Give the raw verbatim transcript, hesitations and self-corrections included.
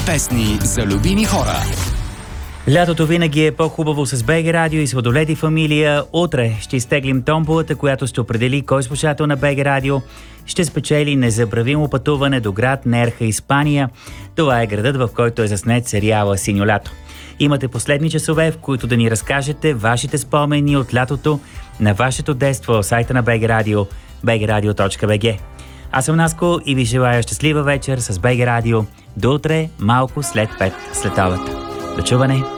Песни за любими хора. Лятото винаги е по-хубаво с БГ Радио и Сладолет и фамилия. Утре ще изтеглим томболата, която ще определи кой слушател на БГ Радио ще спечели незабравимо пътуване до град Нерха, Испания. Това е градът, в който е заснет сериала Синьо лято. Имате последни часове, в които да ни разкажете вашите спомени от лятото на вашето детство в сайта на БГ Радио, би джи радио точка би джи. Аз съм Наско и ви желая щастлива вечер с БГ Радио. До утре, малко след пет след обед. До чуване!